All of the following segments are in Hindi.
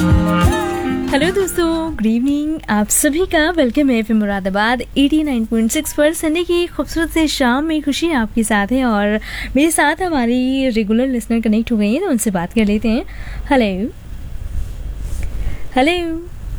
हेलो दोस्तों, गुड इवनिंग। आप सभी का वेलकम है एफएम मुरादाबाद 89.6 पर। संडे की खूबसूरत से शाम में खुशी आपके साथ है और मेरे साथ हमारी रेगुलर लिसनर कनेक्ट हो गई हैं, तो उनसे बात कर लेते हैं। Hello hello,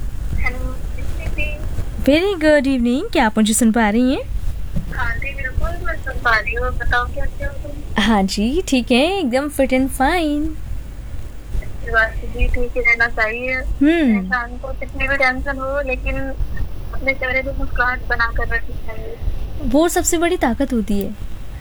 very good evening. क्या आप मुझे सुन पा रही हैं? हाँ जी, बिल्कुल मैं सुन पा रही हूँ। बताओ कैसे हो तुम? हाँ जी, ठीक है, एकदम फिट एंड फाइन। बात भी ठीक ही रहना चाहिए। इंसान को कितनी भी टेंशन हो, लेकिन अपने चेहरे पे मुस्कुराहट बना कर रखनी चाहिए। वो सबसे बड़ी ताकत होती है।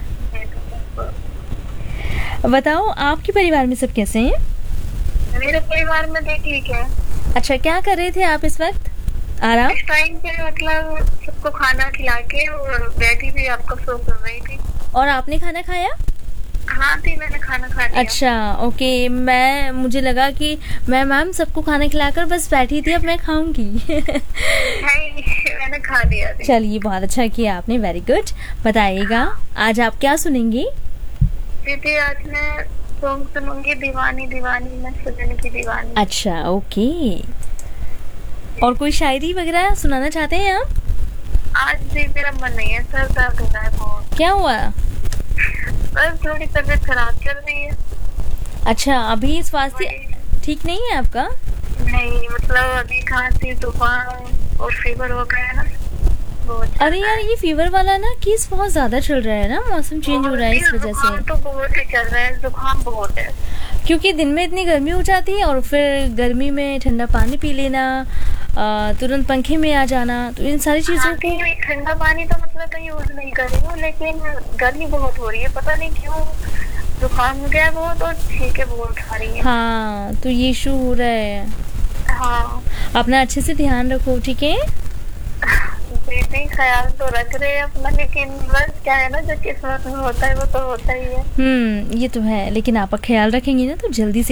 बताओ, आपके परिवार में सब कैसे हैं? मेरे परिवार में भी ठीक है। अच्छा, क्या कर रहे थे आप इस वक्त? आराम? इस टाइम पे मतलब सबको खाना खिला के और बैठी भी आपको शो कर रही थी। और आपने खाना खाया? हाँ थी, मैंने खाना खा लिया। अच्छा, ओके। मुझे लगा कि मैं मैम सबको खाना खिलाकर बस बैठी थी, अब मैं खाऊंगी। नहीं, मैंने खा लिया थी। चलिए, बहुत अच्छा किया आपने, वेरी गुड। बताइएगा आज आप क्या सुनेंगी? दीदी आज मैं सॉन्ग सुनूंगी, दीवानी दीवानी मैं सजन की दीवानी। अच्छा, ओके। और कोई शायरी वगैरह सुनाना चाहते हैं आप? आज भी मेरा मन नहीं है, सर दर्द हो रहा है बहुत। क्या हुआ? बस थोड़ी तबीयत खराब चल रही है। अच्छा, अभी स्वास्थ्य ठीक नहीं है आपका? नहीं, मतलब अभी खांसी जुकाम और फीवर हो गया है ना, बहुत। अरे यार, ये फीवर वाला ना केस बहुत ज्यादा चल रहा है ना, मौसम चेंज हो रहा है इस वजह से। तो बहुत ही चल रहा है, जुकाम बहुत है। क्योंकि दिन में इतनी गर्मी हो जाती है और फिर गर्मी में ठंडा पानी पी लेना, तुरंत पंखे में आ जाना, तो इन सारी चीजों को। ठंडा पानी तो मतलब मैं यूज नहीं कर रही हूँ, लेकिन गर्मी बहुत हो रही है, पता नहीं क्यों जुकाम हो गया है बहुत और छींके बहुत आ रही है। हाँ, तो ये इशू हो रहा है। हाँ, अपना अच्छे से ध्यान रखो, ठीक है? दीदी ख्याल तो रख रहे हैं अपना, लेकिन बस क्या है ना, जो किस्मत में होता है वो तो होता ही है। ये तो है, लेकिन आप ख्याल रखेंगे ना तो जल्दी से